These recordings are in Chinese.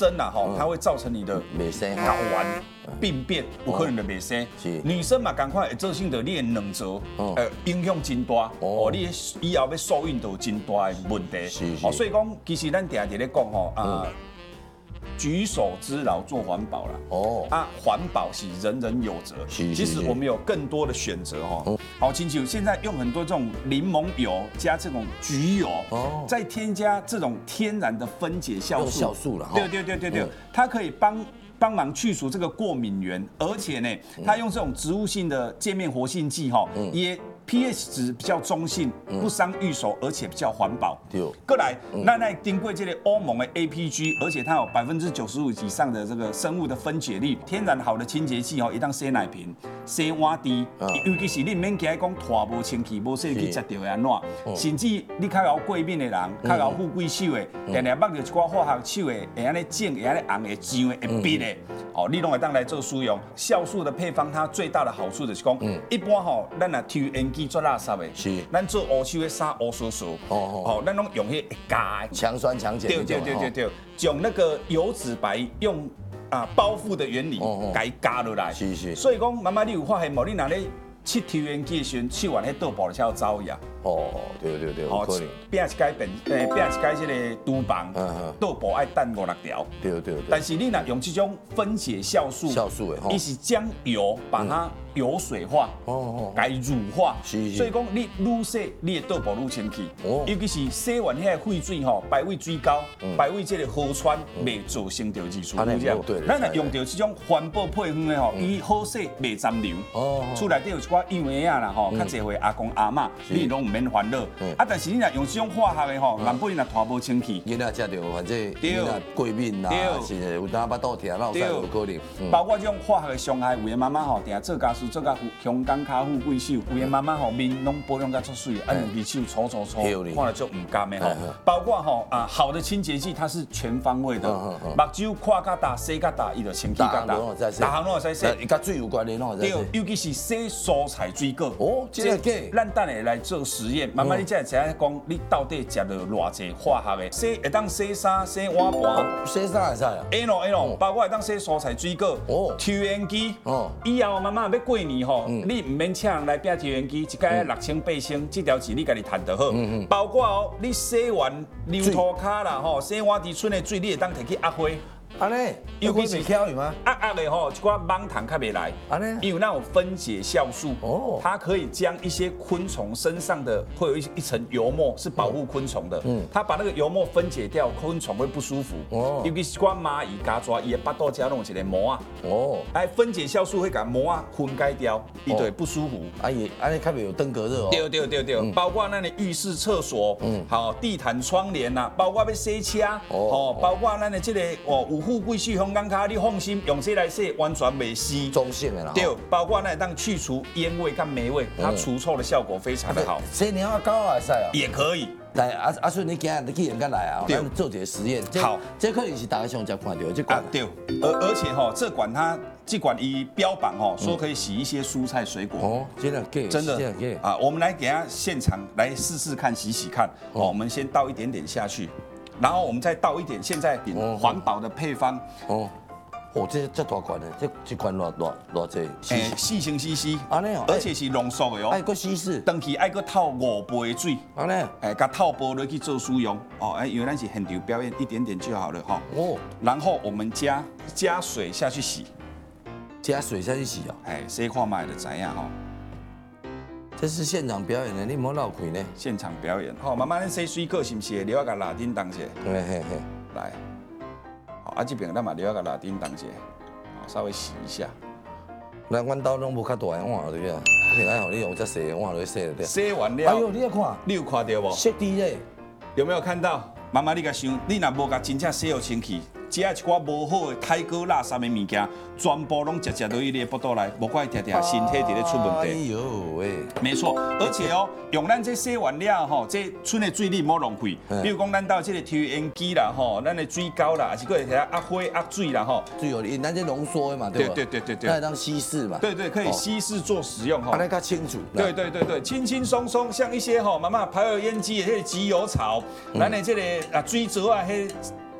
生啦吼，它会造成你的睾丸病变，有可能就袂生。女生嘛，赶快会造成的你的卵巢影响真大，你以后要受孕都有真大的问题。所以讲，其实咱常常咧讲吼举手之劳做环保啦。环保是人人有责。其实我们有更多的选择哈。好，亲像现在用很多这种柠檬油加这种菊油，再添加这种天然的分解酵素。 酵素了。 对，它可以帮忙去除这个过敏源，而且呢，它用这种植物性的界面活性剂哈，也 pH 值比较中性，不伤玉手，而且比较环保。过来，那经过这个欧盟的 APG， 而且它有95%以上的这个生物的分解率，天然好的清洁剂哦，一当洗奶瓶、洗碗池，尤其是你免惊讲拖无清气，无洗去食到会安怎，甚至你较有过敏的人，较有富贵手的，常常捌着一寡化学手的，会安尼整，会安尼红，会痒的，会逼的，你拢会当来做使用。酵素的配方，它最大的好处就是讲，一般吼，咱啊TNG 做垃圾的，是，咱做乌手的杀乌酥酥，咱拢用迄加强酸强碱， 对，用那个油脂白用包覆的原理，给它加落来， 是， 所以讲，妈妈你有发现无？你若咧切TNG的时阵，手完迄倒步就要走呀。 对，可能。 变一改这个厨房，倒步爱等5、6条。 对。 但是你若用这种分解酵素的，伊是将油把它油水化，给乳化，所以讲你愈洗你的倒步愈清气。尤其是洗完遐废水吼，排位水沟，排位这个河川，袂造成到二次污染。咱若用到这种环保配方的吼，伊好洗袂沾流。厝内底有一寡幼儿仔啦吼，较侪岁阿公阿嬷，你拢唔免烦恼。但是你若用这种化学的吼，万不然若拖无清气， 囡仔食到反正囡仔过敏啦，是有当巴肚疼，闹屎有可能。 包括这种化学的伤害，有的妈妈吼，定做家事做甲香港脚富贵手，有的妈妈吼面拢保养甲足水，两只手搓，看了就唔甘的吼。包括吼好的清洁剂，它是全方位的，目睭看甲大，洗甲大，伊就清气甲大，大行拢会使洗。 伊甲水有关的拢会使洗。 对，尤其是洗蔬菜水果。 这个假。 咱等下来做实验，慢慢你才会知影讲，你到底食了偌济化学的。洗会当洗衫、洗碗盘， 洗衫会使啊。 A 包括会当洗蔬菜水果。TNG。以后慢慢要过年吼，你唔免请人来拼 TNG， 一届6000、8000，这条钱你家己赚就好。包括你洗完流涂骹啦吼，洗碗池剩的水，你会当摕去压花。 安尼，尤其是巧有吗？ 压的吼，一寡芒糖较袂来。安尼，因为那种分解酵素，它可以将一些昆虫身上的会有一层油膜是保护昆虫的。它把那个油膜分解掉，昆虫会不舒服。尤其是寡蚂蚁、甲抓，伊的巴肚加弄一个膜啊。分解酵素会把膜啊分解掉，伊就会不舒服。 安尼较袂有登革热哦。 对，包括咱的浴室、厕所，好地毯、窗帘呐，包括要洗车，包括咱的这个有富贵手香港脚，你放心，用这来洗完全袂湿， 中性的啦。 对，包括那当去除烟味跟霉味，它除臭的效果非常的好。 洗猫狗也使啊， 也可以。 来，阿顺，你今日你去应该来啊，咱做一个实验。 好， 这可能是大家上常看到这款。 对，而且吼，这管它这管以标榜吼说可以洗一些蔬菜水果。 真的我们来给它现场来试试看，洗看。我们先倒一点点下去。然后我们再倒一点，现在环保的配方。 这大罐的，这罐偌济 ？4升 CC， 安尼哦， 而且是浓缩的哦。 爱搁稀释， 长期爱搁透5杯水， 安尼， 甲透煲落去做使用。因为咱是现场表演，一点点就好了哈。然后我们加水下去洗， 加水下去洗哦。 洗看卖就知影吼。 这是现场表演的，你莫闹开呢。 现场表演，慢慢洗水果是不是？留甲拉丁当者。来。这边咱嘛留个拉丁当者，稍微洗一下。 阮兜拢无较大的碗对啊，现在互你用这细的碗来洗就对。 洗完了。 哎呦，你要看， 你有看到无？ 色滴嘞， 有没有看到？妈妈，你甲想，你若无甲真正洗好清气，食一寡无好的太过垃圾的物件，全部拢食到你的腹肚内，无怪常常身体伫咧出问题。 哎呦喂！ 没错，而且用咱这洗完了吼，这剩的水你莫浪费。比如讲，咱到这个 TNG 啦吼，咱的水沟啦，还是搁会摕压花压水啦吼。 水有咱这浓缩的嘛，对吧？ 对。 那当稀释嘛。 对，可以稀释做使用哈。 那较清楚。 对，轻轻松松，像一些妈妈排油烟机的迄个集油槽，咱的这个水槽啊，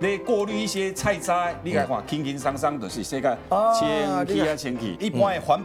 你过滤一些菜渣，你来看轻轻松松就是这个啊清去啊清去，一般的环